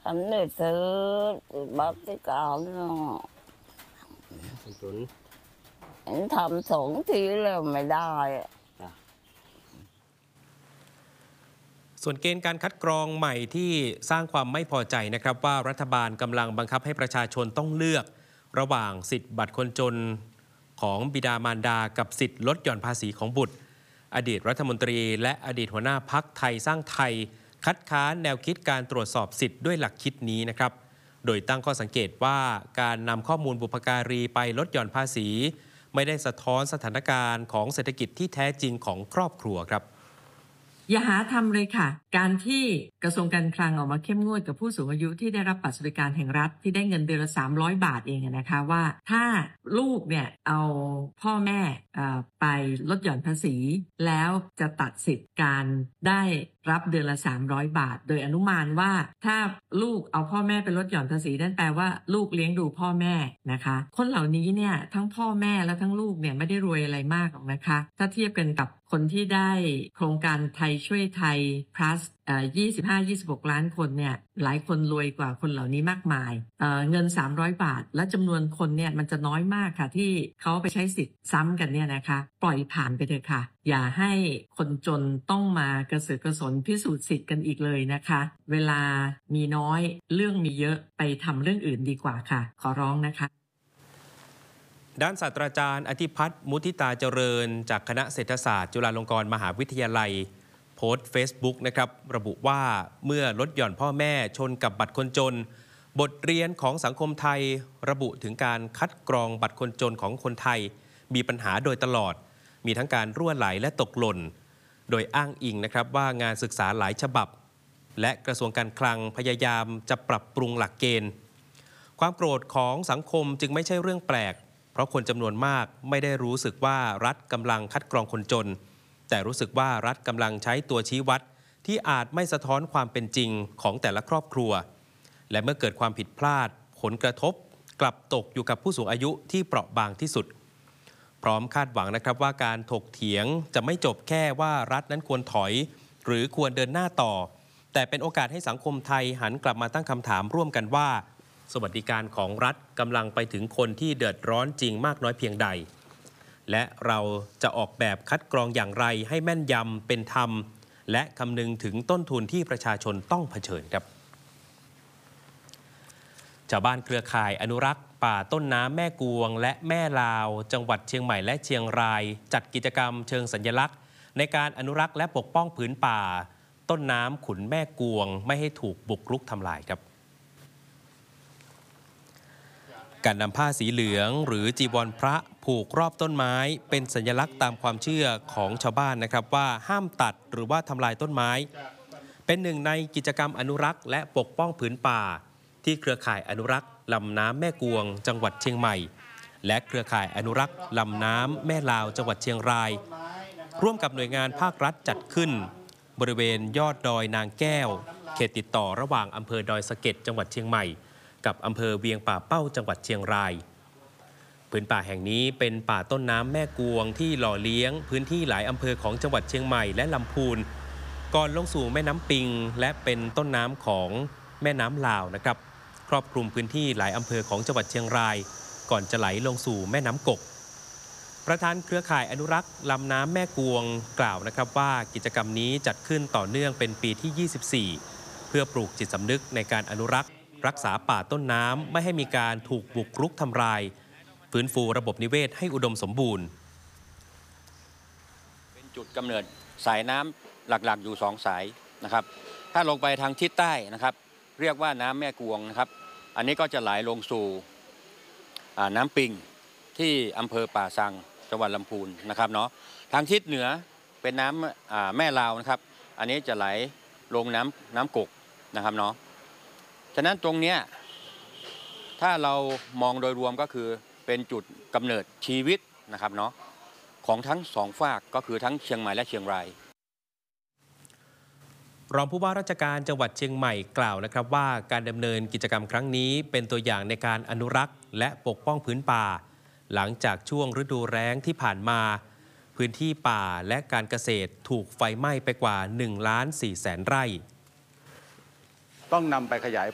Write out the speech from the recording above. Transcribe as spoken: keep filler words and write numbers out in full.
ฉันได้ซื้อบัตรที่เก่าเนาะจุนฉันทำสองทีแล้วไม่ได้ส่วนเกณฑ์การคัดกรองใหม่ที่สร้างความไม่พอใจนะครับว่ารัฐบาลกำลังบังคับให้ประชาชนต้องเลือกระหว่างสิทธิ์บัตรคนจนของบิดามารดากับสิทธิ์ลดหย่อนภาษีของบุตรอดีตรัฐมนตรีและอดีตหัวหน้าพรรคไทยสร้างไทยคัดค้านแนวคิดการตรวจสอบสิทธิ์ด้วยหลักคิดนี้นะครับโดยตั้งข้อสังเกตว่าการนำข้อมูลบุพการีไปลดหย่อนภาษีไม่ได้สะท้อนสถานการณ์ของเศรษฐกิจที่แท้จริงของครอบครัวครับอย่าหาทำเลยค่ะการที่กระทรวงการคลังออกมาเข้มงวดกับผู้สูงอายุที่ได้รับบัตรสวัสดิการแห่งรัฐที่ได้เงินเดือนละสามร้อยบาทเองนะคะว่าถ้าลูกเนี่ยเอาพ่อแม่ไปลดหย่อนภาษีแล้วจะตัดสิทธิ์การได้รับเดือนละสามร้อยบาทโดยอนุมานว่าถ้าลูกเอาพ่อแม่ไปลดหย่อนภาษีนั่นแปลว่าลูกเลี้ยงดูพ่อแม่นะคะคนเหล่านี้เนี่ยทั้งพ่อแม่และทั้งลูกเนี่ยไม่ได้รวยอะไรมากหรอกนะคะถ้าเทียบกันกับคนที่ได้โครงการไทยช่วยไทย plus เอ่อ ยี่สิบห้า ยี่สิบหก ล้านคนเนี่ยหลายคนรวยกว่าคนเหล่านี้มากมายเอ่อเงินสามร้อยบาทและจำนวนคนเนี่ยมันจะน้อยมากค่ะที่เขาไปใช้สิทธิ์ซ้ำกันเนี่ยนะคะปล่อยผ่านไปเถอะค่ะอย่าให้คนจนต้องมากระเสือกกระสนพิสูจน์สิทธิ์กันอีกเลยนะคะเวลามีน้อยเรื่องมีเยอะไปทำเรื่องอื่นดีกว่าค่ะขอร้องนะคะด้านศาสตราจารย์อธิพัฒน์มุทิตาเจริญจากคณะเศรษฐศาสตร์จุฬาลงกรณ์มหาวิทยาลัยโพสต์ Facebook นะครับระบุว่าเมื่อลดหย่อนพ่อแม่ชนกับบัตรคนจนบทเรียนของสังคมไทยระบุถึงการคัดกรองบัตรคนจนของคนไทยมีปัญหาโดยตลอดมีทั้งการรั่วไหลและตกหล่นโดยอ้างอิงนะครับว่างานศึกษาหลายฉบับและกระทรวงการคลังพยายามจะปรับปรุงหลักเกณฑ์ความโกรธของสังคมจึงไม่ใช่เรื่องแปลกเพราะคนจำนวนมากไม่ได้รู้สึกว่ารัฐกำลังคัดกรองคนจนแต่รู้สึกว่ารัฐกำลังใช้ตัวชี้วัดที่อาจไม่สะท้อนความเป็นจริงของแต่ละครอบครัวและเมื่อเกิดความผิดพลาดผลกระทบกลับตกอยู่กับผู้สูงอายุที่เปราะบางที่สุดพร้อมคาดหวังนะครับว่าการถกเถียงจะไม่จบแค่ว่ารัฐนั้นควรถอยหรือควรเดินหน้าต่อแต่เป็นโอกาสให้สังคมไทยหันกลับมาตั้งคำถามร่วมกันว่าสวัสดิการของรัฐกำลังไปถึงคนที่เดือดร้อนจริงมากน้อยเพียงใดและเราจะออกแบบคัดกรองอย่างไรให้แม่นยำเป็นธรรมและคำนึงถึงต้นทุนที่ประชาชนต้องเผชิญครับชาวบ้านเครือข่ายอนุรักษ์ป่าต้นน้ำแม่กวงและแม่ลาวจังหวัดเชียงใหม่และเชียงรายจัดกิจกรรมเชิงสัญลักษณ์ในการอนุรักษ์และปกป้องผืนป่าต้นน้ำขุนแม่กวงไม่ให้ถูกบุกรุกทำลายครับการนำผ้าสีเหลืองหรือจีวรพระผูกรอบต้นไม้เป็นสัญลักษณ์ตามความเชื่อของชาวบ้านนะครับว่าห้ามตัดหรือว่าทำลายต้นไม้เป็นหนึ่งในกิจกรรมอนุรักษ์และปกป้องผืนป่าที่เครือข่ายอนุรักษ์ลำน้ำแม่กวงจังหวัดเชียงใหม่และเครือข่ายอนุรักษ์ลำน้ำแม่ลาวจังหวัดเชียงรายร่วมกับหน่วยงานภาครัฐจัดขึ้นบริเวณยอดดอยนางแก้วเขตติดต่อระหว่างอำเภอดอยสะเก็ดจังหวัดเชียงใหม่กับอำเภอเวียงป่าเป้าจังหวัดเชียงรายพื้นป่าแห่งนี้เป็นป่าต้นน้ำแม่กวงที่หล่อเลี้ยงพื้นที่หลายอำเภอของจังหวัดเชียงใหม่และลำพูนก่อนลงสู่แม่น้ำปิงและเป็นต้นน้ำของแม่น้ำลาวนะครับครอบคลุมพื้นที่หลายอำเภอของจังหวัดเชียงรายก่อนจะไหลลงสู่แม่น้ำกกประธานเครือข่ายอนุรักษ์ลำน้ำแม่กวงกล่าวนะครับว่ากิจกรรมนี้จัดขึ้นต่อเนื่องเป็นปีที่ยี่สิบสี่เพื่อปลูกจิตสำนึกในการอนุรักษ์รักษาป่าต้นน้ำไม่ให้มีการถูกบุกรุกทำลายฟื้นฟูระบบนิเวศให้อุดมสมบูรณ์เป็นจุดกำเนิดสายน้ำหลักๆอยู่สองสายนะครับถ้าลงไปทางทิศใต้นะครับเรียกว่าน้ำแม่กวงนะครับอันนี้ก็จะไหลลงสู่น้ำปิงที่อำเภอป่าซังจังหวัดลำพูนนะครับเนาะทางทิศเหนือเป็นน้ำแม่ลาวนะครับอันนี้จะไหลลงน้ำน้ำกกนะครับเนาะฉะนั้นตรงนี้ถ้าเรามองโดยรวมก็คือเป็นจุดกำเนิดชีวิตนะครับเนาะของทั้งสองฝากก็คือทั้งเชียงใหม่และเชียงรายรองผู้ว่าราชการจังหวัดเชียงใหม่กล่าวนะครับว่าการดำเนินกิจกรรมครั้งนี้เป็นตัวอย่างในการอนุรักษ์และปกป้องพื้นป่าหลังจากช่วงฤดูแล้งที่ผ่านมาพื้นที่ป่าและการเกษตรถูกไฟไหม้ไปกว่าหนึ่งล้านสี่แสนไร่ต้องนำไปขยาย